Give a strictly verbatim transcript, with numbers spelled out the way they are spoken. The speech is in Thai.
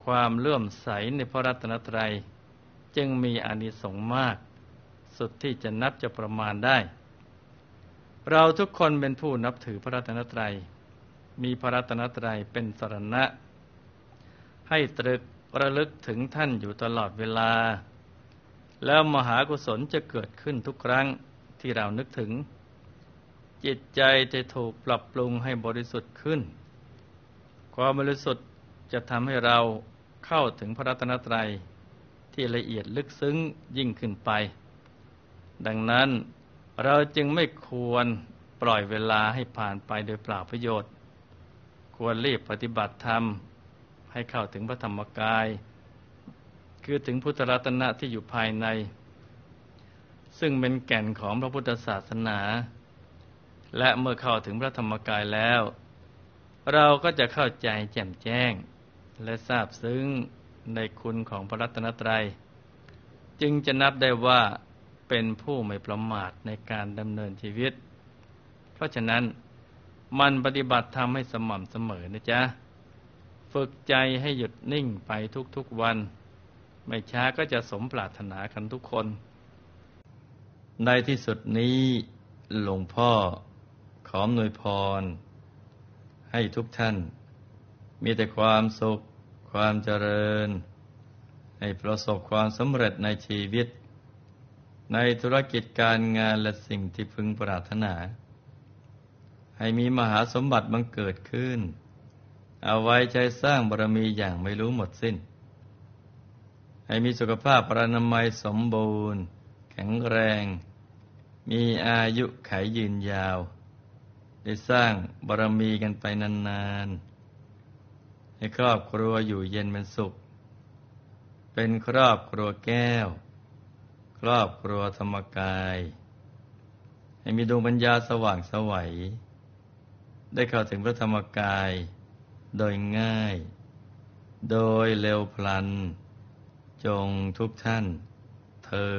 ความเลื่อมใสในพระรัตนตรัยจึงมีอานิสงส์มากสุดที่จะนับจะประมาณได้เราทุกคนเป็นผู้นับถือพระรัตนตรัยมีพระรัตนตรัยเป็นสรณะให้ตรึกระลึกถึงท่านอยู่ตลอดเวลาแล้วมหากุศลจะเกิดขึ้นทุกครั้งที่เรานึกถึงจิตใจจะถูกปรับปรุงให้บริสุทธิ์ขึ้นความบริสุทธิ์จะทำให้เราเข้าถึงพระรัตนตรัยที่ละเอียดลึกซึ้งยิ่งขึ้นไปดังนั้นเราจึงไม่ควรปล่อยเวลาให้ผ่านไปโดยเปล่าประโยชน์ควรรีบปฏิบัติธรรมให้เข้าถึงพระธรรมกายคือถึงพุทธรัตนะที่อยู่ภายในซึ่งเป็นแก่นของพระพุทธศาสนาและเมื่อเข้าถึงพระธรรมกายแล้วเราก็จะเข้าใจแจ่มแจ้งและทราบซึ้งในคุณของพระรัตนตรัยจึงจะนับได้ว่าเป็นผู้ไม่ประมาทในการดำเนินชีวิตเพราะฉะนั้นมันปฏิบัติธรรมให้สม่ำเสมอนะจ๊ะฝึกใจให้หยุดนิ่งไปทุกๆวันไม่ช้าก็จะสมปรารถนากันทุกคนในที่สุดนี้หลวงพ่อขออำนวยพรให้ทุกท่านมีแต่ความสุขความเจริญให้ประสบความสำเร็จในชีวิตในธุรกิจการงานและสิ่งที่พึงปรารถนาให้มีมหาสมบัติบังเกิดขึ้นเอาไว้ใจสร้างบารมีอย่างไม่รู้หมดสิ้นให้มีสุขภาพพรรณนามัยสมบูรณ์แข็งแรงมีอายุขัยยืนยาวได้สร้างบารมีกันไปนานๆให้ครอบครัวอยู่เย็นเป็นสุขเป็นครอบครัวแก้วครอบครัวธรรมกายให้มีดวงปัญญาสว่างไสวได้เข้าถึงพระธรรมกายโดยง่ายโดยเร็วพลันจงทุกท่านเธอ